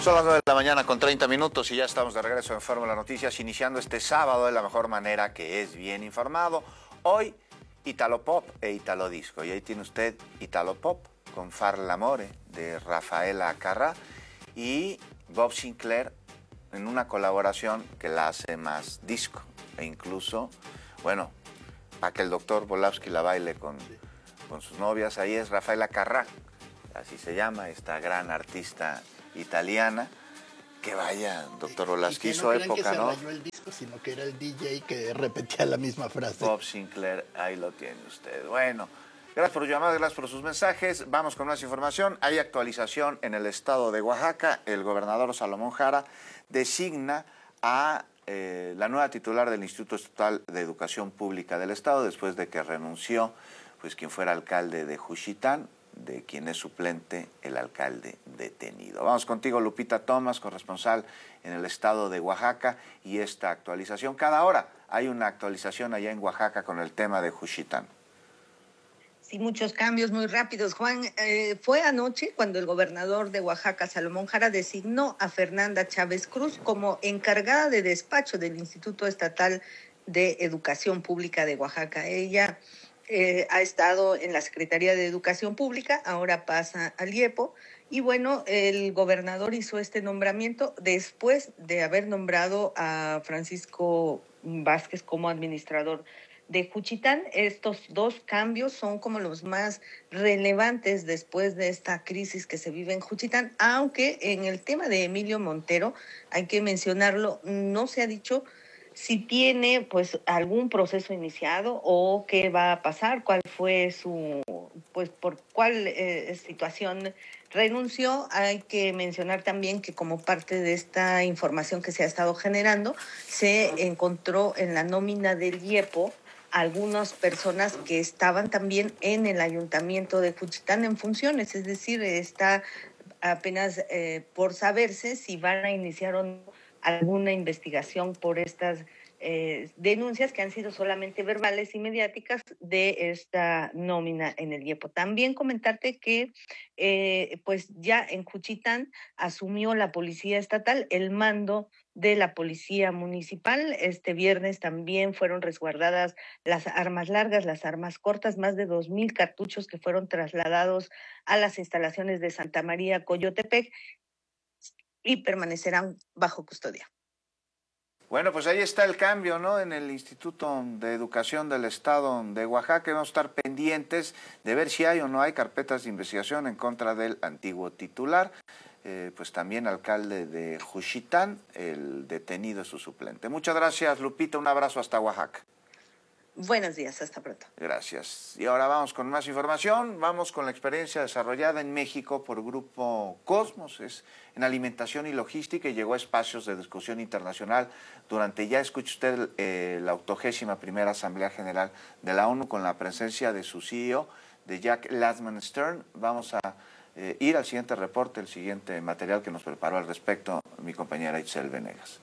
Son las 9 de la mañana con 30 minutos y ya estamos de regreso en Fórmula Noticias, iniciando este sábado de la mejor manera, que es bien informado. Hoy, Italo Pop e Italo Disco. Y ahí tiene usted Italo Pop con Far l'amore de Rafaela Carrà y Bob Sinclair en una colaboración que la hace más disco. E incluso, bueno, para que el doctor Volavsky la baile con sus novias, ahí es Rafaela Carrà, así se llama, esta gran artista italiana, que vaya, doctor Volavsky, hizo época, ¿no? Que se rayó el disco, sino que era el DJ que repetía la misma frase. Bob Sinclair, ahí lo tiene usted. Bueno, gracias por sus llamadas, gracias por sus mensajes. Vamos con más información. Hay actualización en el estado de Oaxaca. El gobernador Salomón Jara designa a la nueva titular del Instituto Estatal de Educación Pública del Estado, después de que renunció pues quien fuera alcalde de Juchitán, de quien es suplente el alcalde detenido. Vamos contigo, Lupita Thomas, corresponsal en el estado de Oaxaca, y esta actualización. Cada hora hay una actualización allá en Oaxaca con el tema de Juchitán. Sí, muchos cambios muy rápidos, Juan. Fue anoche cuando el gobernador de Oaxaca, Salomón Jara, designó a Fernanda Chávez Cruz como encargada de despacho del Instituto Estatal de Educación Pública de Oaxaca. Ella ha estado en la Secretaría de Educación Pública, ahora pasa al IEPO, y bueno, el gobernador hizo este nombramiento después de haber nombrado a Francisco Vázquez como administrador de Juchitán. Estos dos cambios son como los más relevantes después de esta crisis que se vive en Juchitán, aunque en el tema de Emilio Montero, hay que mencionarlo, no se ha dicho si tiene pues algún proceso iniciado o qué va a pasar, cuál fue su, pues por cuál situación renunció. Hay que mencionar también que como parte de esta información que se ha estado generando, se encontró en la nómina del IEPO algunas personas que estaban también en el ayuntamiento de Juchitán en funciones, es decir, está apenas por saberse si van a iniciar o no alguna investigación por estas denuncias que han sido solamente verbales y mediáticas de esta nómina en el IEPO. También comentarte que pues ya en Juchitán asumió la Policía Estatal el mando de la Policía Municipal. Este viernes también fueron resguardadas las armas largas, las armas cortas, más de 2,000 cartuchos que fueron trasladados a las instalaciones de Santa María Coyotepec y permanecerán bajo custodia. Bueno, pues ahí está el cambio, ¿no? En el Instituto de Educación del Estado de Oaxaca. Vamos a estar pendientes de ver si hay o no hay carpetas de investigación en contra del antiguo titular, pues también alcalde de Juchitán, el detenido es su suplente. Muchas gracias, Lupita, un abrazo hasta Oaxaca. Buenos días, hasta pronto. Gracias. Y ahora vamos con más información. Vamos con la experiencia desarrollada en México por Grupo Cosmos, es en alimentación y logística, y llegó a espacios de discusión internacional durante, ya escuche usted, la 81ª Asamblea General de la ONU, con la presencia de su CEO, de Jack Lasman Stern. Vamos a ir al siguiente reporte, el siguiente material que nos preparó al respecto mi compañera Itzel Venegas.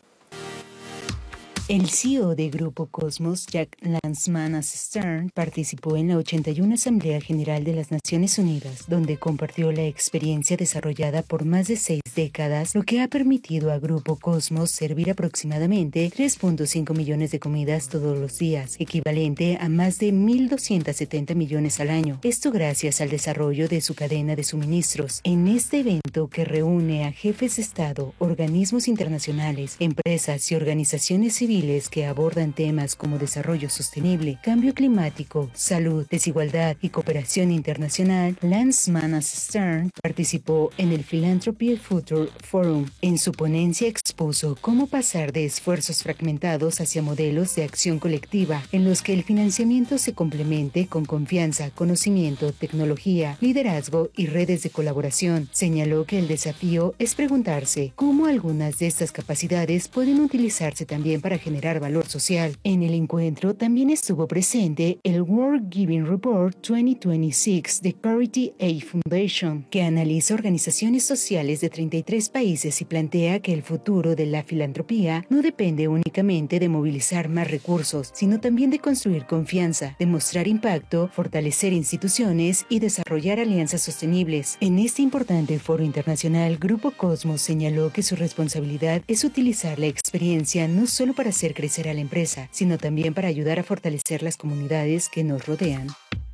El CEO de Grupo Cosmos, Jack Lasman Stern, participó en la 81 Asamblea General de las Naciones Unidas, donde compartió la experiencia desarrollada por más de 6 décadas, lo que ha permitido a Grupo Cosmos servir aproximadamente 3.5 millones de comidas todos los días, equivalente a más de 1.270 millones al año. Esto gracias al desarrollo de su cadena de suministros. En este evento, que reúne a jefes de Estado, organismos internacionales, empresas y organizaciones civiles que abordan temas como desarrollo sostenible, cambio climático, salud, desigualdad y cooperación internacional, Lasman Stern participó en el Philanthropy Future Forum. En su ponencia expuso cómo pasar de esfuerzos fragmentados hacia modelos de acción colectiva, en los que el financiamiento se complemente con confianza, conocimiento, tecnología, liderazgo y redes de colaboración. Señaló que el desafío es preguntarse cómo algunas de estas capacidades pueden utilizarse también para generar valor social. En el encuentro también estuvo presente el World Giving Report 2026 de Charity Aid Foundation, que analiza organizaciones sociales de 33 países y plantea que el futuro de la filantropía no depende únicamente de movilizar más recursos, sino también de construir confianza, demostrar impacto, fortalecer instituciones y desarrollar alianzas sostenibles. En este importante foro internacional, Grupo Cosmos señaló que su responsabilidad es utilizar la experiencia no solo para hacer crecer a la empresa, sino también para ayudar a fortalecer las comunidades que nos rodean.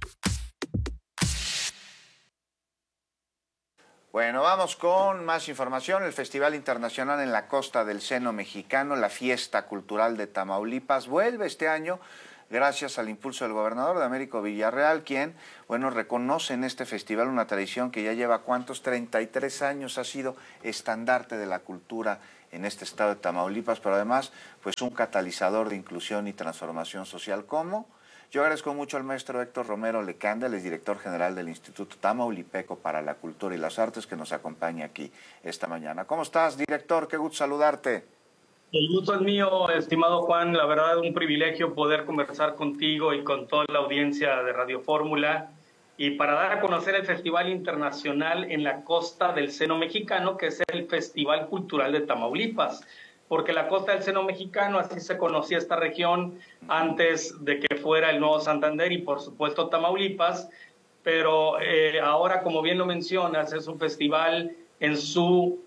Bueno, vamos con más información. El Festival Internacional en la Costa del Seno Mexicano, la Fiesta Cultural de Tamaulipas, vuelve este año gracias al impulso del gobernador de Américo Villarreal, quien, reconoce en este festival una tradición que ya lleva, ¿cuántos? 33 años, ha sido estandarte de la cultura en este estado de Tamaulipas, pero además, pues un catalizador de inclusión y transformación social. ¿Cómo? Yo agradezco mucho al maestro Héctor Romero Lecanda, el director general del Instituto Tamaulipeco para la Cultura y las Artes, que nos acompaña aquí esta mañana. ¿Cómo estás, director? Qué gusto saludarte. El gusto es mío, estimado Juan. La verdad, un privilegio poder conversar contigo y con toda la audiencia de Radio Fórmula, y para dar a conocer el Festival Internacional en la Costa del Seno Mexicano, que es el Festival Cultural de Tamaulipas. Porque la Costa del Seno Mexicano, así se conocía esta región antes de que fuera el Nuevo Santander y por supuesto Tamaulipas, pero ahora, como bien lo mencionas, es un festival en su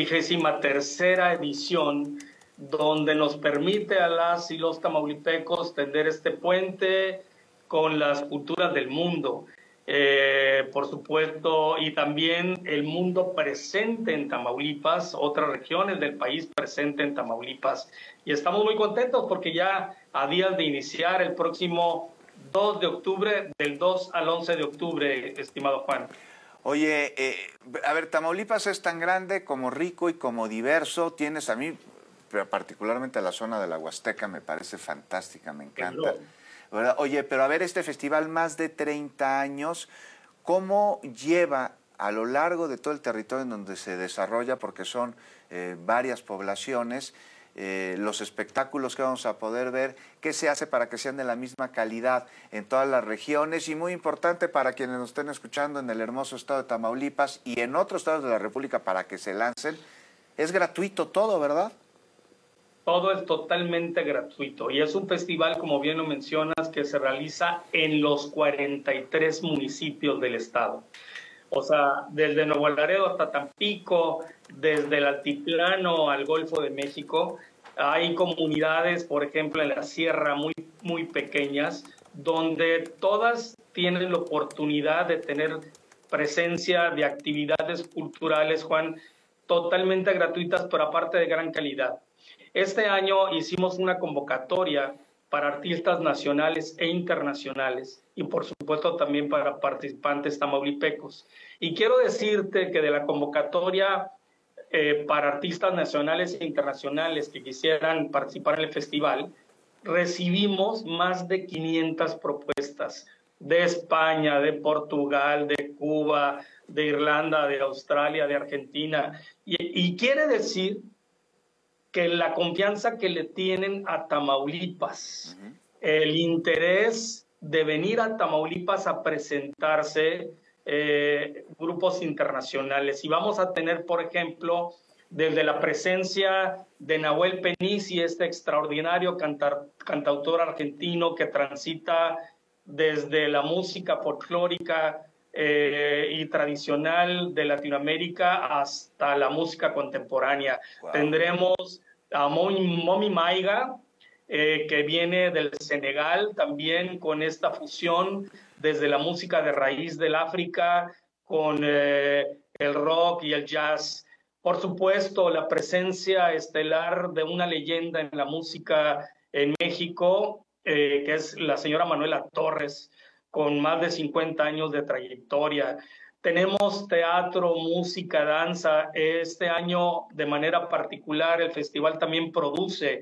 33ª edición, donde nos permite a las y los tamaulipecos tender este puente con las culturas del mundo. Por supuesto, y también el mundo presente en Tamaulipas, otras regiones del país presente en Tamaulipas. Y estamos muy contentos porque ya a días de iniciar el próximo 2 de octubre, del 2 al 11 de octubre, estimado Juan. Oye, a ver, Tamaulipas es tan grande como rico y como diverso. Tienes, a mí, particularmente la zona de la Huasteca, me parece fantástica, me encanta. ¿Verdad? Oye, pero a ver, este festival, más de 30 años, ¿cómo lleva a lo largo de todo el territorio en donde se desarrolla, porque son varias poblaciones, los espectáculos que vamos a poder ver? ¿Qué se hace para que sean de la misma calidad en todas las regiones? Y muy importante para quienes nos estén escuchando en el hermoso estado de Tamaulipas y en otros estados de la República, para que se lancen, es gratuito todo, ¿verdad? Todo es totalmente gratuito y es un festival, como bien lo mencionas, que se realiza en los 43 municipios del estado. O sea, desde Nuevo Laredo hasta Tampico, desde el Altiplano al Golfo de México. Hay comunidades, por ejemplo, en la sierra muy pequeñas, donde todas tienen la oportunidad de tener presencia de actividades culturales, Juan, totalmente gratuitas, pero aparte de gran calidad. Este año hicimos una convocatoria para artistas nacionales e internacionales y por supuesto también para participantes tamaulipecos. Y quiero decirte que de la convocatoria para artistas nacionales e internacionales que quisieran participar en el festival, recibimos más de 500 propuestas de España, de Portugal, de Cuba, de Irlanda, de Australia, de Argentina. Y quiere decir que la confianza que le tienen a Tamaulipas, el interés de venir a Tamaulipas a presentarse grupos internacionales. Y vamos a tener, por ejemplo, desde la presencia de Nahuel Penici, este extraordinario cantautor argentino que transita desde la música folclórica y tradicional de Latinoamérica hasta la música contemporánea. Wow. Tendremos a Momi Maiga, que viene del Senegal, también con esta fusión desde la música de raíz del África con el rock y el jazz. Por supuesto, la presencia estelar de una leyenda en la música en México, que es la señora Manuela Torres, con más de 50 años de trayectoria. Tenemos teatro, música, danza. Este año, de manera particular, el festival también produce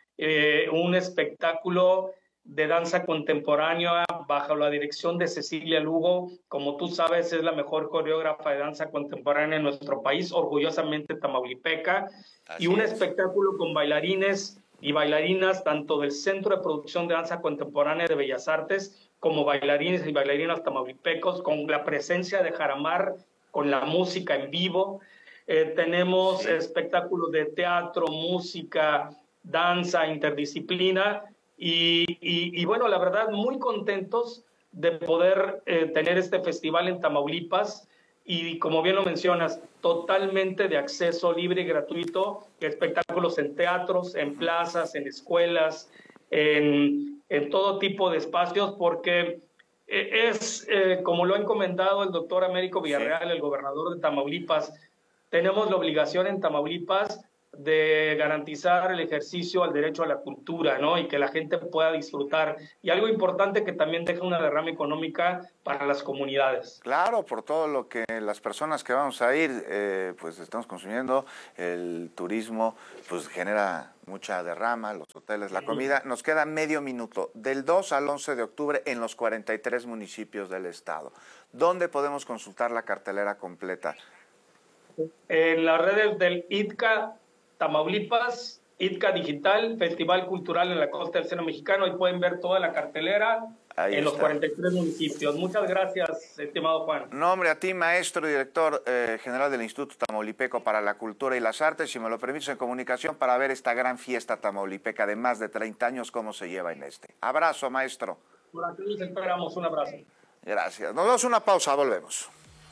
un espectáculo de danza contemporánea bajo la dirección de Cecilia Lugo. Como tú sabes, es la mejor coreógrafa de danza contemporánea en nuestro país, orgullosamente tamaulipeca. Así y un espectáculo con bailarines y bailarinas tanto del Centro de Producción de Danza Contemporánea de Bellas Artes como bailarines y bailarinas tamaulipecos, con la presencia de Jaramar, con la música en vivo. Tenemos espectáculos de teatro, música, danza, interdisciplina y bueno, la verdad, muy contentos de poder tener este festival en Tamaulipas y, como bien lo mencionas, totalmente de acceso libre y gratuito, espectáculos en teatros, en plazas, en escuelas, en todo tipo de espacios, porque como lo ha encomendado el doctor Américo Villarreal, el gobernador de Tamaulipas, tenemos la obligación en Tamaulipas de garantizar el ejercicio al derecho a la cultura, ¿no? Y que la gente pueda disfrutar. Y algo importante, que también deja una derrama económica para las comunidades. Claro, por todo lo que las personas que vamos a ir, pues estamos consumiendo, el turismo, pues genera mucha derrama, los hoteles, la comida. Nos queda medio minuto, del 2 al 11 de octubre en los 43 municipios del estado. ¿Dónde podemos consultar la cartelera completa? En las redes del ITCA Tamaulipas, ITCA Digital, Festival Cultural en la Costa del Seno Mexicano. Ahí pueden ver toda la cartelera en los 43 municipios. Muchas gracias, estimado Juan. No, hombre, a ti, maestro y director general del Instituto Tamaulipeco para la Cultura y las Artes, si me lo permites, en comunicación para ver esta gran fiesta tamaulipeca de más de 30 años, cómo se lleva en este. Abrazo, maestro. Por aquí les esperamos. Un abrazo. Gracias. Nos damos una pausa, volvemos.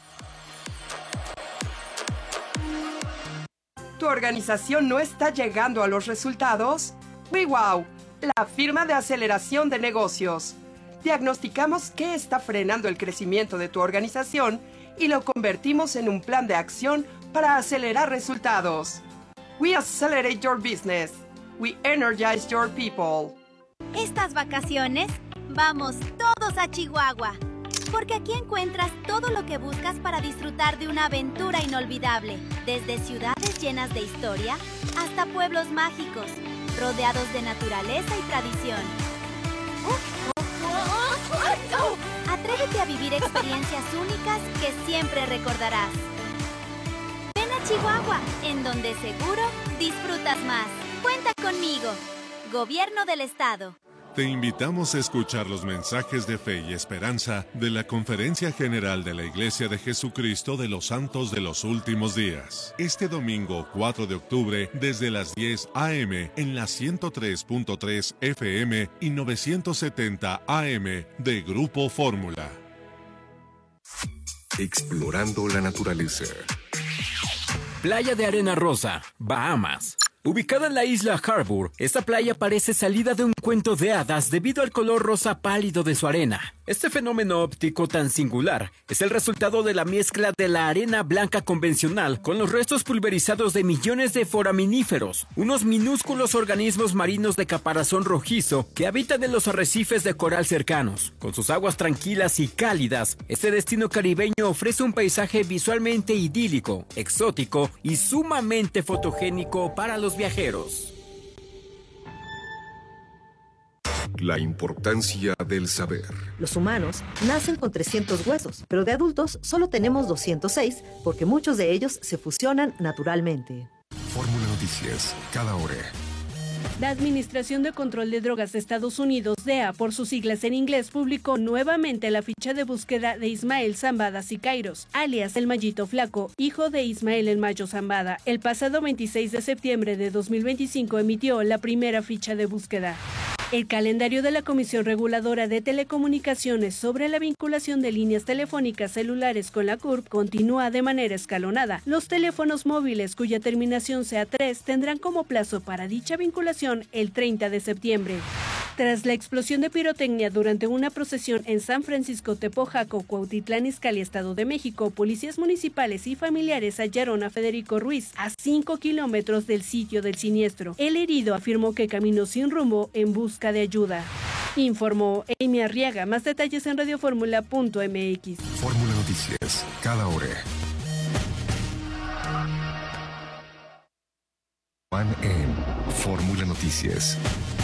¿Tu organización no está llegando a los resultados? WeWow, la firma de aceleración de negocios. Diagnosticamos qué está frenando el crecimiento de tu organización y lo convertimos en un plan de acción para acelerar resultados. We accelerate your business. We energize your people. Estas vacaciones, vamos todos a Chihuahua, porque aquí encuentras todo lo que buscas para disfrutar de una aventura inolvidable, desde ciudades llenas de historia hasta pueblos mágicos, rodeados de naturaleza y tradición. Atrévete a vivir experiencias únicas que siempre recordarás. Ven a Chihuahua, en donde seguro disfrutas más. Cuenta conmigo. Gobierno del Estado. Te invitamos a escuchar los mensajes de fe y esperanza de la Conferencia General de la Iglesia de Jesucristo de los Santos de los Últimos Días. Este domingo 4 de octubre, desde las 10 a.m. en la 103.3 FM y 970 AM de Grupo Fórmula. Explorando la naturaleza. Playa de Arena Rosa, Bahamas. Ubicada en la isla Harbour, esta playa parece salida de un cuento de hadas debido al color rosa pálido de su arena. Este fenómeno óptico tan singular es el resultado de la mezcla de la arena blanca convencional con los restos pulverizados de millones de foraminíferos, unos minúsculos organismos marinos de caparazón rojizo que habitan en los arrecifes de coral cercanos. Con sus aguas tranquilas y cálidas, este destino caribeño ofrece un paisaje visualmente idílico, exótico y sumamente fotogénico para los viajeros. La importancia del saber. Los humanos nacen con 300 huesos, pero de adultos solo tenemos 206 porque muchos de ellos se fusionan naturalmente. Fórmula Noticias, cada hora. La Administración de Control de Drogas de Estados Unidos, DEA, por sus siglas en inglés, publicó nuevamente la ficha de búsqueda de Ismael Zambada Sicairos, alias El Mallito Flaco, hijo de Ismael El Mayo Zambada. El pasado 26 de septiembre de 2025 emitió la primera ficha de búsqueda. El calendario de la Comisión Reguladora de Telecomunicaciones sobre la vinculación de líneas telefónicas celulares con la CURP continúa de manera escalonada. Los teléfonos móviles cuya terminación sea 3 tendrán como plazo para dicha vinculación el 30 de septiembre. Tras la explosión de pirotecnia durante una procesión en San Francisco Tepojaco, Cuautitlán Izcalli, Estado de México, policías municipales y familiares hallaron a Federico Ruiz a 5 kilómetros del sitio del siniestro. El herido afirmó que caminó sin rumbo en busca de ayuda. Informó Amy Arriaga. Más detalles en radioformula.mx. Fórmula Noticias, cada hora. Van en Fórmula Noticias.